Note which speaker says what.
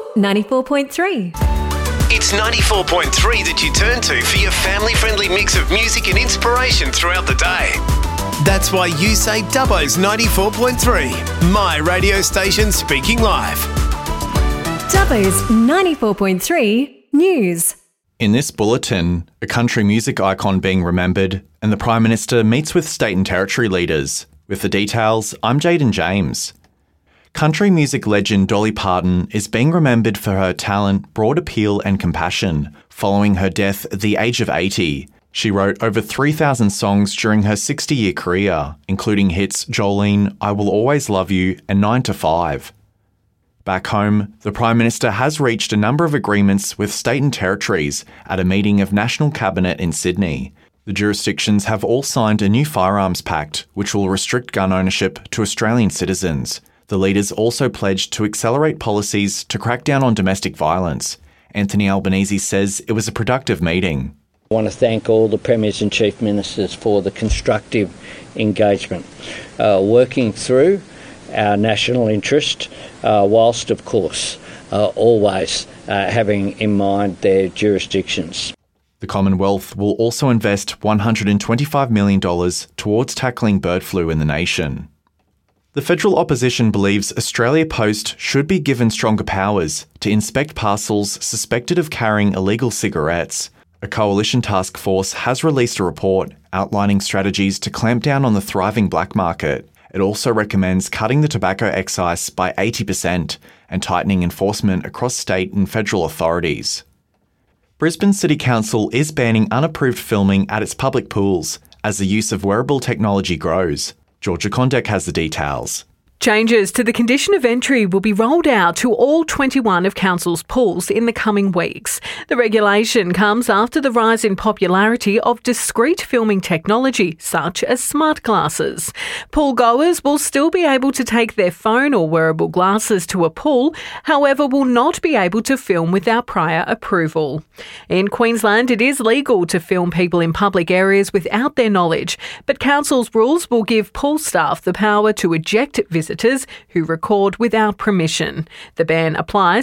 Speaker 1: 94.3.
Speaker 2: It's 94.3 that you turn to for your family-friendly mix of music and inspiration throughout the day. That's why you say Dubbo's 94.3, my radio station speaking live.
Speaker 1: Dubbo's 94.3 News.
Speaker 3: In this bulletin, a country music icon being remembered and the Prime Minister meets with state and territory leaders. With the details, I'm Jaden James. Country music legend Dolly Parton is being remembered for her talent, broad appeal and compassion following her death at the age of 80. She wrote over 3,000 songs during her 60-year career, including hits Jolene, I Will Always Love You and 9 to 5. Back home, the Prime Minister has reached a number of agreements with state and territories at a meeting of National Cabinet in Sydney. The jurisdictions have all signed a new firearms pact, which will restrict gun ownership to Australian citizens. The leaders also pledged to accelerate policies to crack down on domestic violence. Anthony Albanese says it was a productive meeting.
Speaker 4: I want to thank all the Premiers and Chief Ministers for the constructive engagement, working through our national interest, whilst, of course, always having in mind their jurisdictions.
Speaker 3: The Commonwealth will also invest $125 million towards tackling bird flu in the nation. The federal opposition believes Australia Post should be given stronger powers to inspect parcels suspected of carrying illegal cigarettes. A coalition task force has released a report outlining strategies to clamp down on the thriving black market. It also recommends cutting the tobacco excise by 80% and tightening enforcement across state and federal authorities. Brisbane City Council is banning unapproved filming at its public pools as the use of wearable technology grows. Georgia Condek has the details.
Speaker 5: Changes to the condition of entry will be rolled out to all 21 of Council's pools in the coming weeks. The regulation comes after the rise in popularity of discreet filming technology, such as smart glasses. Pool goers will still be able to take their phone or wearable glasses to a pool, however will not be able to film without prior approval. In Queensland, it is legal to film people in public areas without their knowledge, but Council's rules will give pool staff the power to eject visitors who record without permission. The ban applies